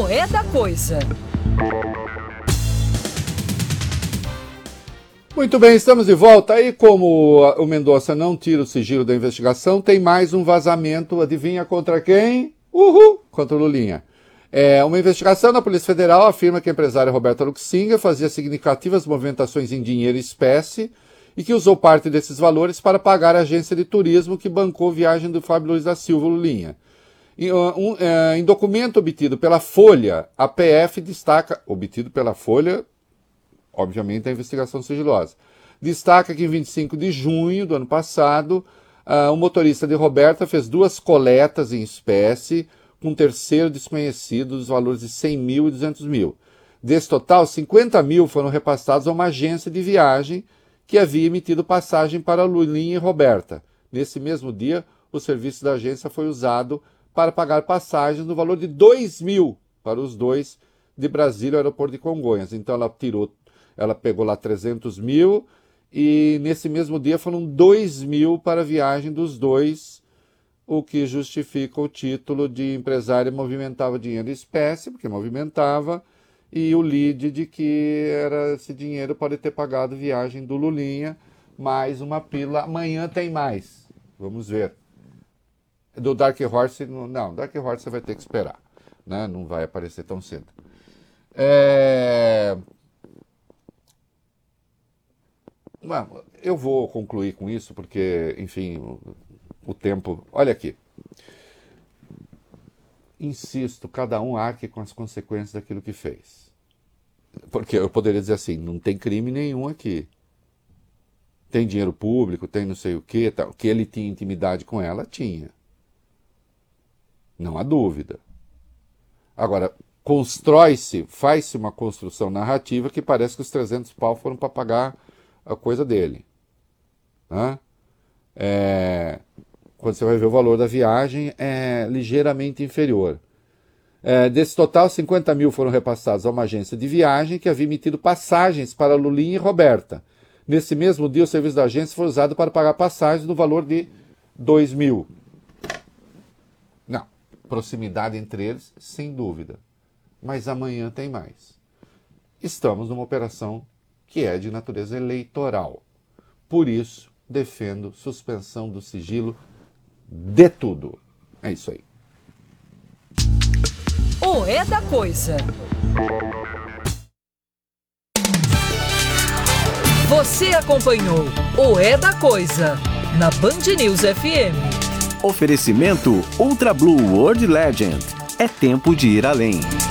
O É da Coisa. Muito bem, estamos de volta. E como o Mendonça não tira o sigilo da investigação, tem mais um vazamento. Adivinha contra quem? Contra o Lulinha. Uma investigação da Polícia Federal afirma que a empresária Roberta Luxinga fazia significativas movimentações em dinheiro e espécie e que usou parte desses valores para pagar a agência de turismo que bancou a viagem do Fábio Luiz da Silva, Lulinha. Em documento obtido pela Folha, a PF destaca, obtido pela Folha, obviamente a investigação sigilosa, destaca que em 25 de junho do ano passado, o motorista de Roberta fez 2 coletas em espécie com um terceiro desconhecido dos valores de 100 mil e 200 mil. Desse total, 50 mil foram repassados a uma agência de viagem que havia emitido passagem para Lulinha e Roberta. Nesse mesmo dia, o serviço da agência foi usado para pagar passagens no valor de 2 mil para os dois de Brasília ao aeroporto de Congonhas. Então ela pegou lá 300 mil e nesse mesmo dia foram 2 mil para a viagem dos dois, o que justifica o título de empresária movimentava dinheiro em espécie, porque movimentava, e o lead de que esse dinheiro pode ter pagado viagem do Lulinha, mais uma pílula. Amanhã tem mais. Vamos ver. Do Dark Horse, não, Dark Horse você vai ter que esperar, né? Não vai aparecer tão cedo. Eu vou concluir com isso, porque, enfim, o tempo... Olha aqui. Insisto, cada um arque com as consequências daquilo que fez. Porque eu poderia dizer assim, não tem crime nenhum aqui. Tem dinheiro público, tem não sei o quê, tal. Que ele tinha intimidade com ela, tinha. Não há dúvida. Agora, faz-se uma construção narrativa que parece que os 300 pau foram para pagar a coisa dele. Né? Quando você vai ver o valor da viagem, é ligeiramente inferior. Desse total, 50 mil foram repassados a uma agência de viagem que havia emitido passagens para Lulinha e Roberta. Nesse mesmo dia, o serviço da agência foi usado para pagar passagens no valor de 2 mil. Não, proximidade entre eles, sem dúvida. Mas amanhã tem mais. Estamos numa operação que é de natureza eleitoral. Por isso, defendo suspensão do sigilo de tudo. É isso aí. O É da Coisa. Você acompanhou O É da Coisa na Band News FM. Oferecimento Ultra Blue World Legend. É tempo de ir além.